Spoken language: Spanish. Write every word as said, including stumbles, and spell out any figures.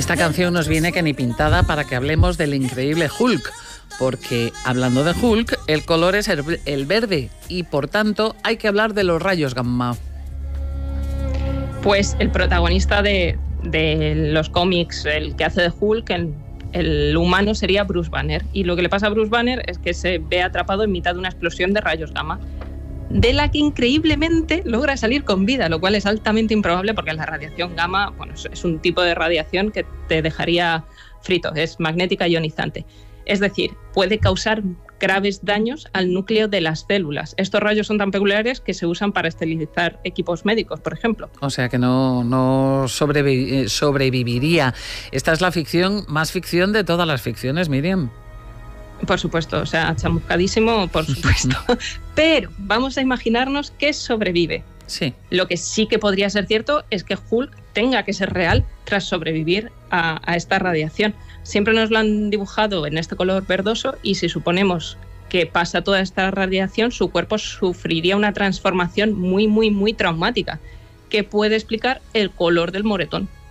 Esta canción nos viene que ni pintada para que hablemos del increíble Hulk, porque hablando de Hulk, el color es el, el verde y por tanto hay que hablar de los rayos gamma. Pues el protagonista de, de los cómics, el que hace de Hulk, el, el humano sería Bruce Banner, y lo que le pasa a Bruce Banner es que se ve atrapado en mitad de una explosión de rayos gamma, de la que increíblemente logra salir con vida, lo cual es altamente improbable porque la radiación gamma, bueno, es un tipo de radiación que te dejaría frito, es magnética ionizante. Es decir, puede causar graves daños al núcleo de las células. Estos rayos son tan peculiares que se usan para esterilizar equipos médicos, por ejemplo. O sea que no, no sobrevi- sobreviviría. Esta es la ficción más ficción de todas las ficciones, Miriam. Por supuesto, o sea, chamuscadísimo, por supuesto. Pero vamos a imaginarnos que sobrevive. Sí. Lo que sí que podría ser cierto es que Hulk tenga que ser real tras sobrevivir a, a esta radiación. Siempre nos lo han dibujado en este color verdoso y si suponemos que pasa toda esta radiación, su cuerpo sufriría una transformación muy, muy, muy traumática que puede explicar el color del moretón.